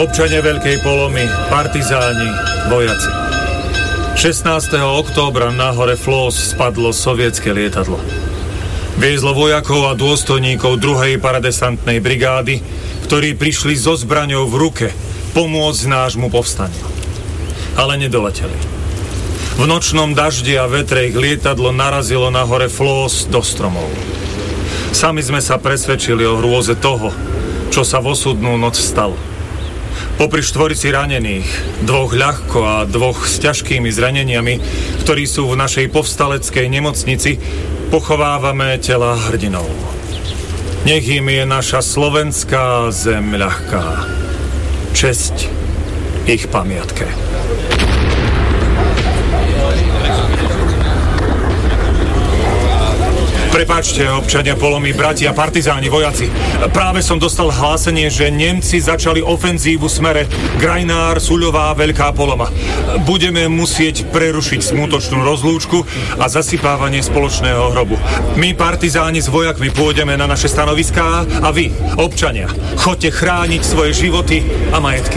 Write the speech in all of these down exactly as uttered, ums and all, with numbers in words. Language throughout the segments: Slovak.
Občania Veľkej Polomy, partizáni, vojaci. šestnásteho októbra na hore Floss spadlo sovietske lietadlo. Viezlo vojakov a dôstojníkov druhej paradesantnej brigády, ktorí prišli so zbraňou v ruke pomôcť nášmu povstaniu. Ale nedoleteli. V nočnom daždi a vetre ich lietadlo narazilo na hore Floss do stromov. Sami sme sa presvedčili o hrôze toho, čo sa v osudnú noc stalo. Popri štvorici ranených, dvoch ľahko a dvoch s ťažkými zraneniami, ktorí sú v našej povstaleckej nemocnici, pochovávame tela hrdinov. Nech im je naša slovenská zem ľahká. Česť ich pamiatke. Prepáčte, občania Polomy, bratia, partizáni, vojaci. Práve som dostal hlásenie, že Nemci začali ofenzívu smere Grajnár, Suľová, Veľká Poloma. Budeme musieť prerušiť smutočnú rozlúčku a zasypávanie spoločného hrobu. My, partizáni, s vojakmi pôjdeme na naše stanoviská a vy, občania, choďte chrániť svoje životy a majetky.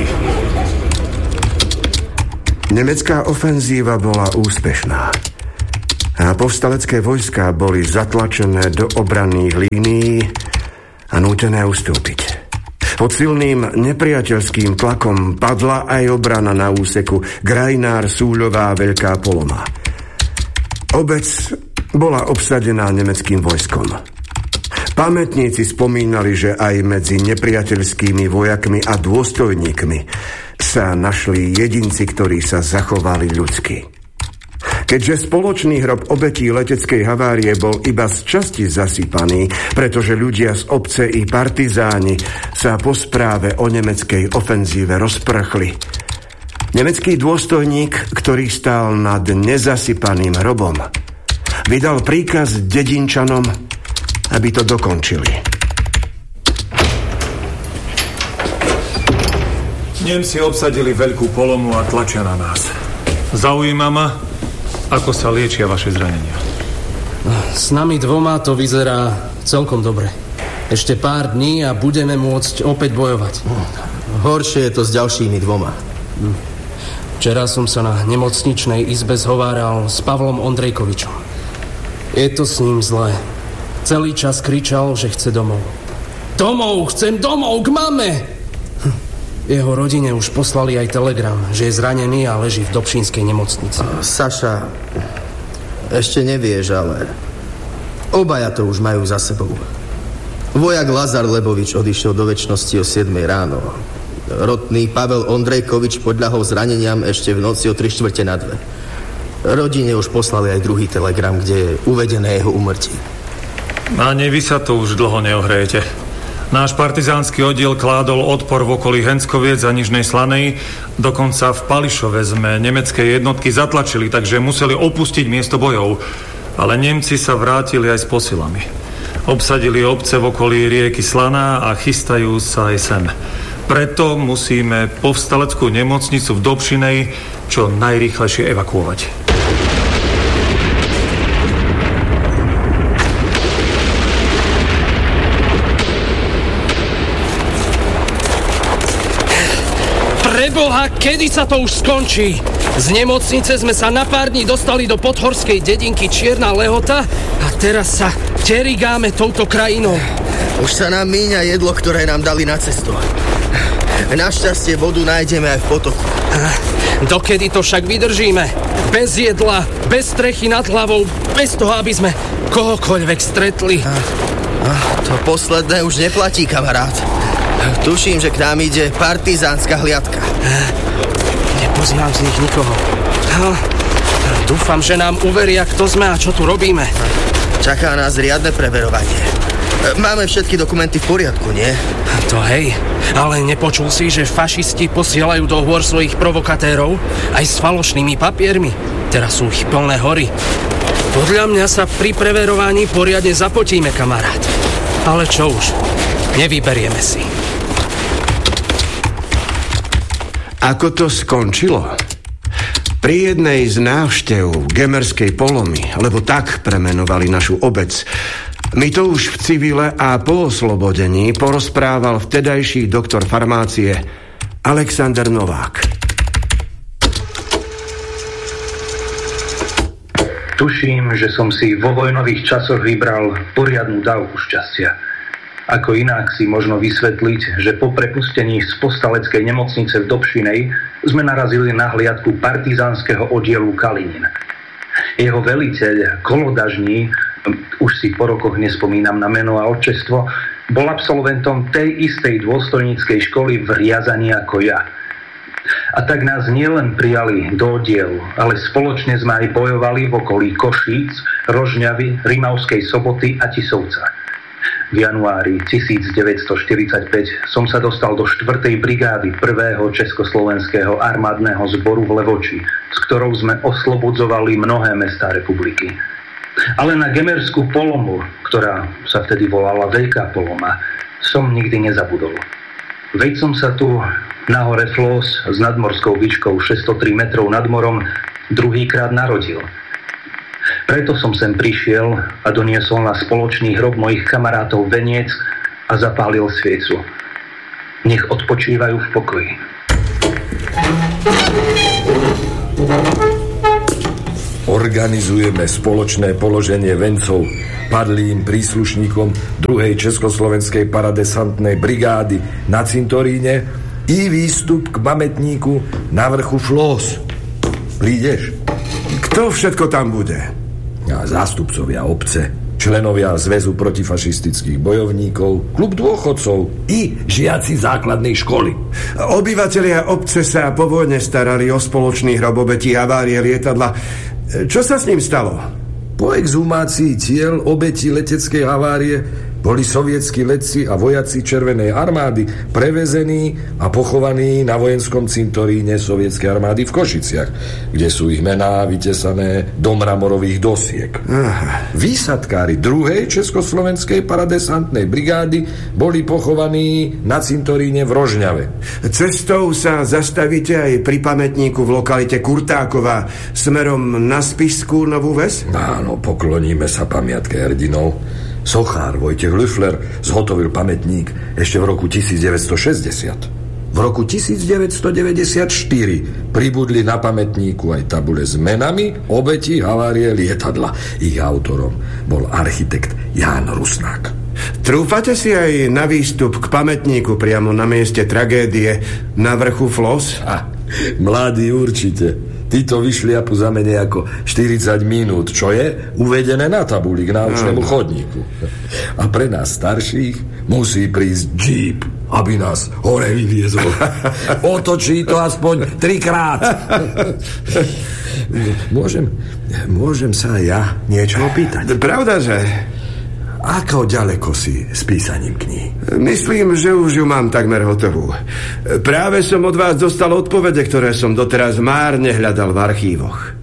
Nemecká ofenzíva bola úspešná a povstalecké vojská boli zatlačené do obranných línií a nútené ustúpiť. Pod silným nepriateľským tlakom padla aj obrana na úseku Grajnár, Súľová, Veľká Poloma. Obec bola obsadená nemeckým vojskom. Pamätníci spomínali, že aj medzi nepriateľskými vojakmi a dôstojníkmi sa našli jedinci, ktorí sa zachovali ľudsky. Keďže spoločný hrob obetí leteckej havárie bol iba z časti zasypaný, pretože ľudia z obce i partizáni sa po správe o nemeckej ofenzíve rozprchli. Nemecký dôstojník, ktorý stál nad nezasypaným hrobom, vydal príkaz dedinčanom, aby to dokončili. Nemci obsadili Veľkú Polomu a tlačia na nás. Zaujíma ma, ako sa liečia vaše zranenia. S nami dvoma to vyzerá celkom dobre. Ešte pár dní a budeme môcť opäť bojovať. Horšie je to s ďalšími dvoma. Včera som sa na nemocničnej izbe zhováral s Pavlom Ondrejkovičom. Je to s ním zlé. Celý čas kričal, že chce domov. Domov, chcem domov, k mame! Jeho rodine už poslali aj telegram, že je zranený a leží v Dobšinskej nemocnici. Saša, ešte nevieš, ale obaja to už majú za sebou. Vojak Lazar Lebovič odišiel do večnosti o siedmej ráno. Rotný Pavel Ondrejkovič podľahol zraneniam ešte v noci o tri štvrte na dve. Rodine už poslali aj druhý telegram, kde je uvedené jeho úmrtie. Ani vy sa to už dlho neohrejete. Náš partizánsky oddiel kládol odpor v okolí Henskoviec a Nižnej Slanej. Dokonca v Pališove sme nemecké jednotky zatlačili, takže museli opustiť miesto bojov. Ale Nemci sa vrátili aj s posilami. Obsadili obce v okolí rieky Slaná a chystajú sa aj sem. Preto musíme povstaleckú nemocnicu v Dobšinej čo najrýchlejšie evakuovať. Preboha, kedy sa to už skončí? Z nemocnice sme sa na pár dní dostali do podhorskej dedinky Čierna Lehota a teraz sa terigáme touto krajinou. Už sa nám míňa jedlo, ktoré nám dali na cestu. Našťastie vodu nájdeme aj v potoku. Dokedy to však vydržíme? Bez jedla, bez strechy nad hlavou, bez toho, aby sme kohokoľvek stretli. A, a to posledné už neplatí, kamarát. Tuším, že k nám ide partizánska hliadka. Nepoznám z nich nikoho. Dúfam, že nám uveria, kto sme a čo tu robíme. Čaká nás riadne preverovanie. Máme všetky dokumenty v poriadku, nie? To hej, ale nepočul si, že fašisti posielajú do hôr svojich provokatérov aj s falošnými papiermi? Teraz sú ich plné hory. Podľa mňa sa pri preverovaní poriadne zapotíme, kamarát. Ale čo už, nevyberieme si. Ako to skončilo? Pri jednej z návštev Gemerskej Polomy, lebo tak premenovali našu obec, mi to už v civile a po oslobodení porozprával vtedajší doktor farmácie Alexander Novák. Tuším, že som si vo vojnových časoch vybral poriadnu dávku šťastia. Ako inak si možno vysvetliť, že po prepustení z povstaleckej nemocnice v Dobšinej sme narazili na hliadku partizánskeho oddielu Kalinin. Jeho veliteľ, Kolodažní, už si po rokoch nespomínam na meno a otčestvo, bol absolventom tej istej dôstojníckej školy v Riazani ako ja. A tak nás nielen prijali do oddielu, ale spoločne sme aj bojovali v okolí Košíc, Rožňavy, Rimavskej Soboty a Tisovca. V januári devätnásťstoštyridsaťpäť som sa dostal do štvrtej brigády prvého Československého armádneho zboru v Levoči, s ktorou sme oslobodzovali mnohé mestá republiky. Ale na Gemerskú polomu, ktorá sa vtedy volala Veľká poloma, som nikdy nezabudol. Veď som sa tu na hore Flós s nadmorskou výškou šesťstotri metrov nad morom druhýkrát narodil. Preto som sem prišiel a doniesol na spoločný hrob mojich kamarátov veniec a zapálil sviecu. Nech odpočívajú v pokoji. Organizujeme spoločné položenie vencov padlým príslušníkom druhej Československej paradesantnej brigády na cintoríne i výstup k pamätníku na vrchu Flós. Prídeš? Kto všetko tam bude? A zástupcovia obce, členovia Zväzu protifašistických bojovníkov, klub dôchodcov i žiaci základnej školy. Obyvatelia obce sa po vojne starali o spoločný hrob obetí havárie lietadla. Čo sa s ním stalo? Po exhumácii tiel obetí leteckej havárie boli sovietskí letci a vojaci Červenej armády prevezení a pochovaní na vojenskom cintoríne sovietskej armády v Košiciach, kde sú ich mená vytesané do mramorových dosiek. Aha. Výsadkári druhej Československej paradesantnej brigády boli pochovaní na cintoríne v Rožňave. Cestou sa zastavíte aj pri pamätníku v lokalite Kurtáková smerom na Spišskú Novú Ves? Áno, pokloníme sa pamiatke hrdinov. Sochár Vojtech Lüffler zhotovil pamätník ešte v roku devätnásťstošesťdesiat. V roku devätnásťstodeväťdesiatštyri pribudli na pamätníku aj tabule s menami obetí havárie lietadla. Ich autorom bol architekt Ján Rusnák. Trúfate si aj na výstup k pamätníku priamo na mieste tragédie na vrchu Flós? Ha, mladý určite. Títo vyšliapu za menej ako štyridsať minút, čo je uvedené na tabuli k náučnému chodníku. A pre nás starších musí prísť džíp, aby nás hore vyviezol. Otočí to aspoň trikrát. Môžem, môžem sa ja niečo opýtať? Pravda, že... Ako ďaleko si s písaním kníh? Myslím, že už ju mám takmer hotovú. Práve som od vás dostal odpovede, ktoré som doteraz márne hľadal v archívoch.